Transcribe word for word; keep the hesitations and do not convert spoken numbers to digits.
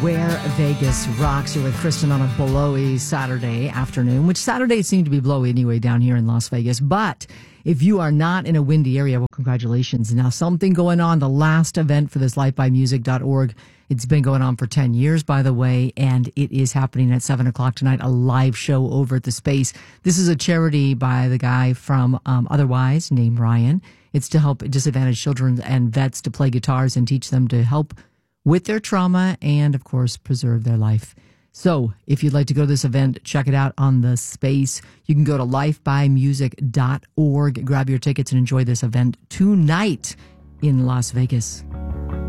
Where Vegas Rocks. You're with Kristen on a blowy Saturday afternoon, which Saturdays seem to be blowy anyway down here in Las Vegas. But if you are not in a windy area, well, congratulations. Now, something going on. The last event for this life by music dot org. It's been going on for ten years, by the way, and it is happening at seven o'clock tonight, a live show over at the Space. This is a charity by the guy from um, Otherwise, named Ryan. It's to help disadvantaged children and vets to play guitars and teach them to help with their trauma and, of course, preserve their life. So if you'd like to go to this event, check it out on the Space. You can go to life by music dot org, grab your tickets, and enjoy this event tonight in Las Vegas.